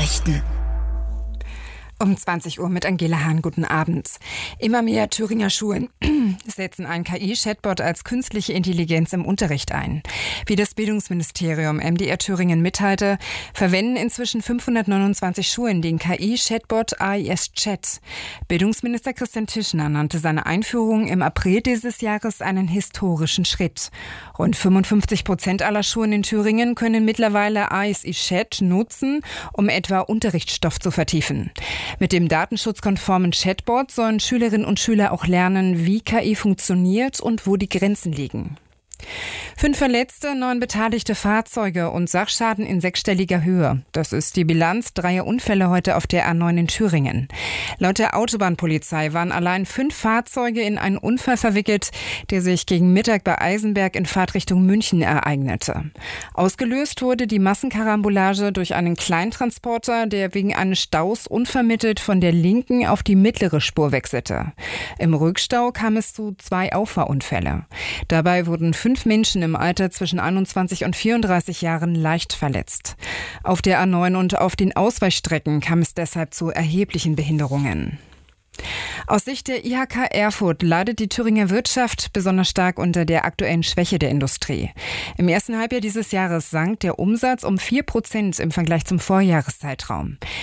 Nachrichten. Um 20 Uhr mit Angela Hahn. Guten Abend. Immer mehr Thüringer Schulen setzen einen KI-Chatbot als künstliche Intelligenz im Unterricht ein. Wie das Bildungsministerium MDR Thüringen mitteilte, verwenden inzwischen 529 Schulen den KI-Chatbot AIS Chat. Bildungsminister Christian Tischner nannte seine Einführung im April dieses Jahres einen historischen Schritt. Rund 55% aller Schulen in Thüringen können mittlerweile AIS Chat nutzen, um etwa Unterrichtsstoff zu vertiefen. Mit dem datenschutzkonformen Chatbot sollen Schülerinnen und Schüler auch lernen, wie KI funktioniert und wo die Grenzen liegen. 5 Verletzte, 9 beteiligte Fahrzeuge und Sachschaden in 6-stelliger Höhe. Das ist die Bilanz 3 Unfälle heute auf der A9 in Thüringen. Laut der Autobahnpolizei waren allein 5 Fahrzeuge in einen Unfall verwickelt, der sich gegen Mittag bei Eisenberg in Fahrtrichtung München ereignete. Ausgelöst wurde die Massenkarambolage durch einen Kleintransporter, der wegen eines Staus unvermittelt von der linken auf die mittlere Spur wechselte. Im Rückstau kam es zu 2 Auffahrunfälle. Dabei wurden 5 Menschen im Alter zwischen 21 und 34 Jahren leicht verletzt. Auf der A9 und auf den Ausweichstrecken kam es deshalb zu erheblichen Behinderungen. Aus Sicht der IHK Erfurt leidet die Thüringer Wirtschaft besonders stark unter der aktuellen Schwäche der Industrie. Im ersten Halbjahr dieses Jahres sank der Umsatz um 4% im Vergleich zum Vorjahreszeitraum.